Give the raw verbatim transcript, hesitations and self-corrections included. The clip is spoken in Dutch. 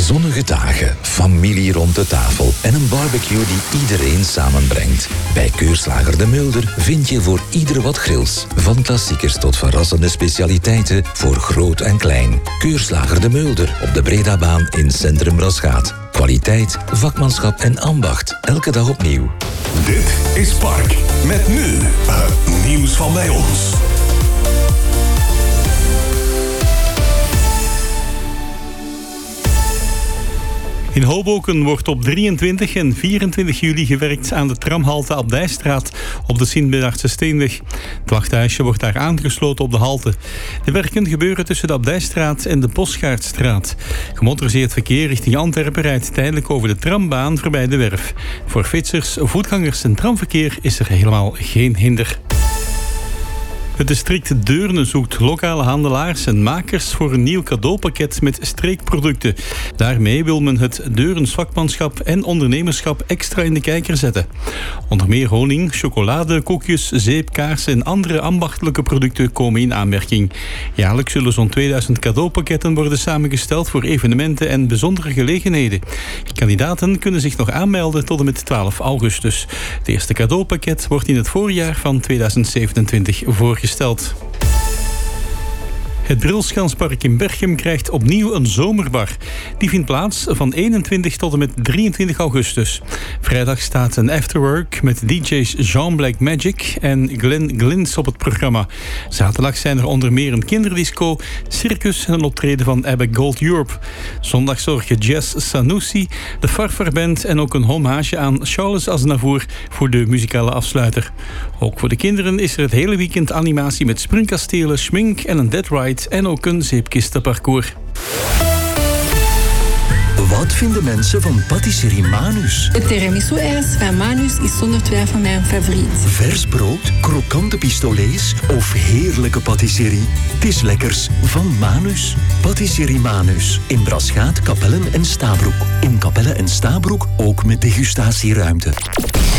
Zonnige dagen, familie rond de tafel en een barbecue die iedereen samenbrengt. Bij Keurslager de Mulder vind je voor ieder wat grils. Van klassiekers tot verrassende specialiteiten voor groot en klein. Keurslager de Mulder op de Bredabaan in Centrum Rasgaat. Kwaliteit, vakmanschap en ambacht. Elke dag opnieuw. Dit is Park. Met nu het nieuws van bij ons. In Hoboken wordt op drieëntwintig en vierentwintig juli gewerkt aan de tramhalte Abdijstraat op de Sint-Bernardse Steenweg. Het wachthuisje wordt daar aangesloten op de halte. De werken gebeuren tussen de Abdijstraat en de Bosgaardstraat. Gemotoriseerd verkeer richting Antwerpen rijdt tijdelijk over de trambaan voorbij de werf. Voor fietsers, voetgangers en tramverkeer is er helemaal geen hinder. Het district Deurne zoekt lokale handelaars en makers voor een nieuw cadeaupakket met streekproducten. Daarmee wil men het Deurens vakmanschap en ondernemerschap extra in de kijker zetten. Onder meer honing, chocolade, koekjes, zeep, kaarsen en andere ambachtelijke producten komen in aanmerking. Jaarlijks zullen zo'n tweeduizend cadeaupakketten worden samengesteld voor evenementen en bijzondere gelegenheden. Kandidaten kunnen zich nog aanmelden tot en met twaalf augustus. Het eerste cadeaupakket wordt in het voorjaar van tweeduizend zevenentwintig voorgesteld. Gesteld. Het Brilschanspark in Berchem krijgt opnieuw een zomerbar. Die vindt plaats van eenentwintig tot en met drieëntwintig augustus. Vrijdag staat een afterwork met D J's Jean Black Magic en Glenn Glins op het programma. Zaterdag zijn er onder meer een kinderdisco, circus en een optreden van Abba Gold Europe. Zondag zorgen Jazz Sanusi, de Farfar Band en ook een hommage aan Charles Aznavour voor de muzikale afsluiter. Ook voor de kinderen is er het hele weekend animatie met springkastelen, schmink en een dead ride en ook een zeepkistenparcours. Wat vinden mensen van patisserie Manus? Het tiramisu-ijs van Manus is zonder twijfel mijn favoriet. Vers brood, krokante pistolets of heerlijke patisserie? Het is lekkers van Manus. Patisserie Manus. In Brasgaat, Kapellen en Stabroek. In Kapellen en Stabroek ook met degustatieruimte.